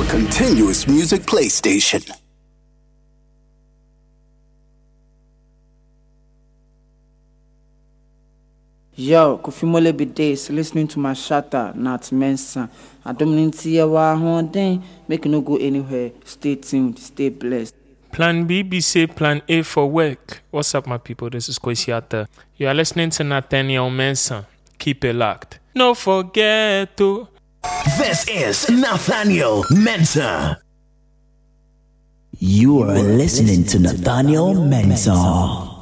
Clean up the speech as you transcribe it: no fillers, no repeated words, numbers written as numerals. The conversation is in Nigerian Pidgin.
continuous music play station. Yo, Kofimole Bidays, listening to my shatter, Nat Mensa. I don't mean to see one day, make no go anywhere. Stay tuned, stay blessed. Plan B, be say Plan A for work. What's up, my people? This is Kwesiata. You are listening to Nathaniel Mensah. Keep it locked. No forget to. This is Nathaniel Mensah. You are listening to Nathaniel Mensah.